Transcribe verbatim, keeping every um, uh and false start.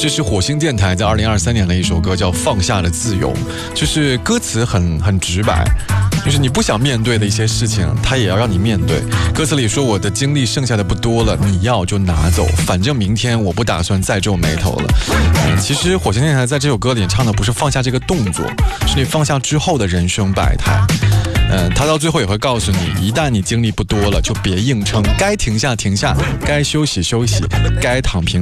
这是火星电台在二零二三年的一首歌，叫《放下的自由》，就是歌词很很直白，就是你不想面对的一些事情，它也要让你面对。歌词里说，我的精力剩下的不多了，你要就拿走，反正明天我不打算再皱眉头了。嗯、其实火星电台在这首歌里唱的不是放下这个动作，是你放下之后的人生百态。嗯，他到最后也会告诉你，一旦你精力不多了，就别硬撑，该停下停下，该休息休息，该躺平